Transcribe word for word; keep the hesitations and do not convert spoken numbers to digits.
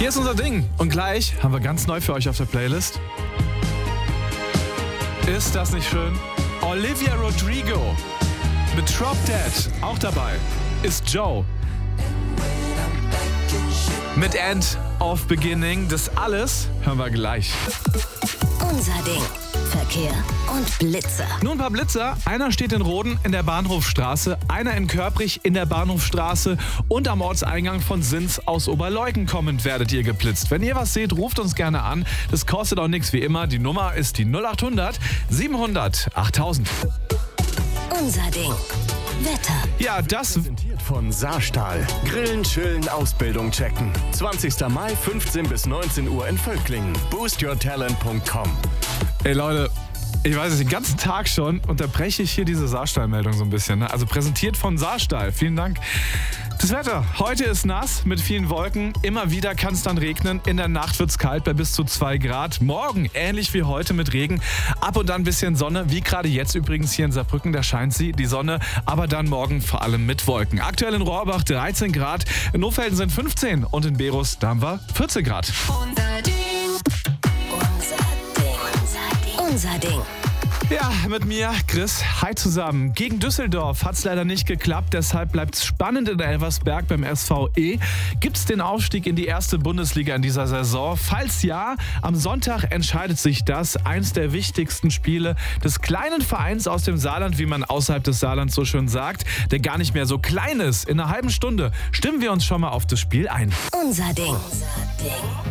Hier ist unser Ding. Und gleich haben wir ganz neu für euch auf der Playlist. Ist das nicht schön? Olivia Rodrigo mit Drop Dead. Auch dabei ist Joe. Mit End of Beginning. Das alles hören wir gleich. Unser Ding. Verkehr und Blitzer. Nun ein paar Blitzer. Einer steht in Roden in der Bahnhofstraße, einer in Körprich in der Bahnhofstraße und am Ortseingang von Sins aus Oberleuken kommend werdet ihr geblitzt. Wenn ihr was seht, ruft uns gerne an. Das kostet auch nichts wie immer. Die Nummer ist die null acht hundert siebenhundert achttausend. Unser Ding. Wetter. Ja, das Präsentiert von Saarstahl. Grillen, chillen, Ausbildung checken. zwanzigster Mai, fünfzehn bis neunzehn Uhr in Völklingen. boost your talent punkt com. Ey Leute, ich weiß es den ganzen Tag schon, unterbreche ich hier diese Saarstahl-Meldung so ein bisschen. Ne? Also präsentiert von Saarstahl. Vielen Dank. Das Wetter. Heute ist nass mit vielen Wolken. Immer wieder kann es dann regnen. In der Nacht wird es kalt bei bis zu zwei Grad. Morgen ähnlich wie heute mit Regen. Ab und an ein bisschen Sonne. Wie gerade jetzt übrigens hier in Saarbrücken. Da scheint sie, die Sonne. Aber dann morgen vor allem mit Wolken. Aktuell in Rohrbach dreizehn Grad. In Nofelden sind fünfzehn. Und in Berus, da haben wir vierzehn Grad. Unser Ding. Unser Ding. Ja, mit mir, Chris. Hi zusammen. Gegen Düsseldorf hat es leider nicht geklappt, deshalb bleibt es spannend in Elversberg beim S V E. Gibt es den Aufstieg in die erste Bundesliga in dieser Saison? Falls ja, am Sonntag entscheidet sich das. Eins der wichtigsten Spiele des kleinen Vereins aus dem Saarland, wie man außerhalb des Saarlands so schön sagt, der gar nicht mehr so klein ist. In einer halben Stunde stimmen wir uns schon mal auf das Spiel ein. Unser Ding. Unser Ding.